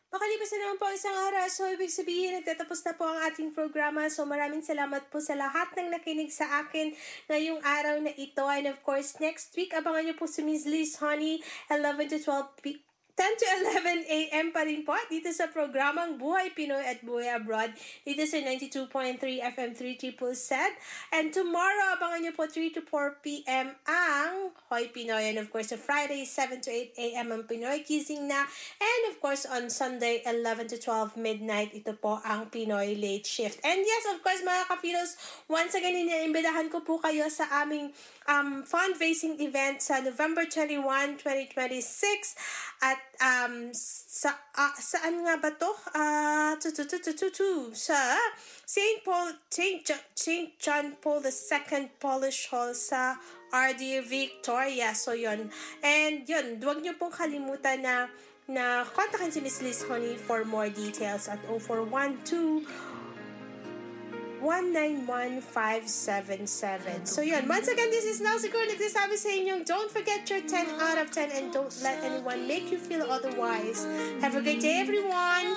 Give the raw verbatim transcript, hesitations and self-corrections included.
Makalipas na naman po isang oras, so ibig sabihin, nagtatapos na po ang ating programa. So maraming salamat po sa lahat ng nakinig sa akin ngayong araw na ito. And of course, next week, abangan niyo po si Miss Liz Honey, eleven to twelve p- ten to eleven a.m. pa rin po dito sa programang Buhay Pinoy at Buhay Abroad dito sa ninety-two point three F M three Triple Set. And tomorrow, abangan nyo po three to four p.m. ang Hoy Pinoy. And of course, sa Friday, seven to eight a.m. ang Pinoy Kissing na. And of course, on Sunday, eleven to twelve midnight, ito po ang Pinoy Late Shift. And yes, of course, mga kapilos, once again, iniimbitahan ko po kayo sa aming um, fundraising event sa November twenty-first, twenty twenty-six at um sa uh, saan nga ba to? Ah, uh, tu, tu, tu, tu, tu, tu, sa Saint Paul Saint John, Saint John Paul the Second Polish Hall sa R D Victoria. So yun. And yun, huwag niyo pong kalimutan na na kontakin si Miss Liz Honey for more details at oh four one two one nine one five seven seven. So yun, once again, this is Nelsy Kur nagsasabi sa inyong don't forget your ten out of ten and don't let anyone make you feel otherwise. Have a great day, everyone!